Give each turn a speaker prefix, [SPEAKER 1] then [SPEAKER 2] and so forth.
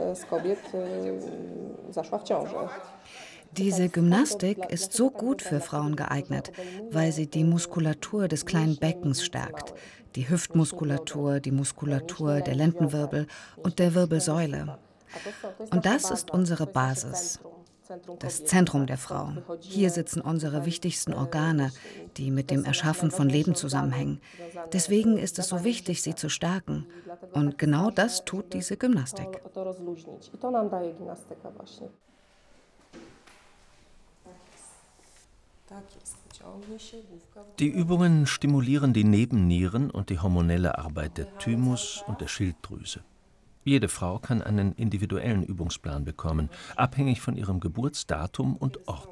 [SPEAKER 1] Diese Gymnastik ist so gut für Frauen geeignet, weil sie die Muskulatur des kleinen Beckens stärkt, die Hüftmuskulatur, die Muskulatur der Lendenwirbel und der Wirbelsäule. Und das ist unsere Basis, das Zentrum der Frau. Hier sitzen unsere wichtigsten Organe, die mit dem Erschaffen von Leben zusammenhängen. Deswegen ist es so wichtig, sie zu stärken. Und genau das tut diese Gymnastik.
[SPEAKER 2] Die Übungen stimulieren die Nebennieren und die hormonelle Arbeit der Thymus und der Schilddrüse. Jede Frau kann einen individuellen Übungsplan bekommen, abhängig von ihrem Geburtsdatum und Ort.